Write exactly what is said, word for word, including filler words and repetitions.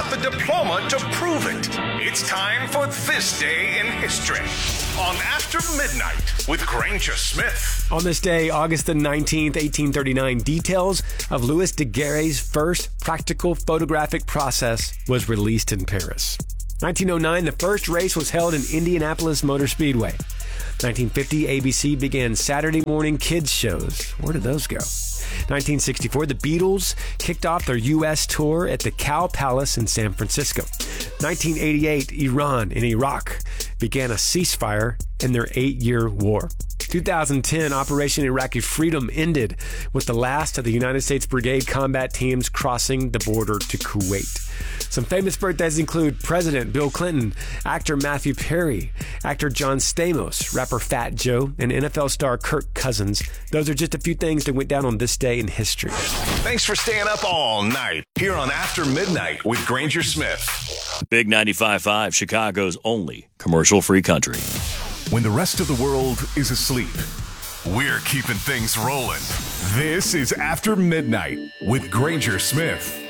got the diploma to prove it. It's time for This Day in History on After Midnight with Granger Smith. On this day, August the nineteenth, eighteen thirty-nine, details of Louis Daguerre's first practical photographic process was released in Paris. nineteen oh nine, the first race was held in Indianapolis Motor Speedway. nineteen fifty, A B C began Saturday morning kids shows. Where did those go? nineteen sixty-four, the Beatles kicked off their U S tour at the Cow Palace in San Francisco. nineteen eighty-eight, Iran and Iraq began a ceasefire in their eight-year war. two thousand ten, Operation Iraqi Freedom ended with the last of the United States Brigade combat teams crossing the border to Kuwait. Some famous birthdays include President Bill Clinton, actor Matthew Perry, actor John Stamos, rapper Fat Joe, and N F L star Kirk Cousins. Those are just a few things that went down on this day in history. Thanks for staying up all night here on After Midnight with Granger Smith. Big ninety-five point five, Chicago's only commercial-free country. When the rest of the world is asleep, we're keeping things rolling. This is After Midnight with Granger Smith.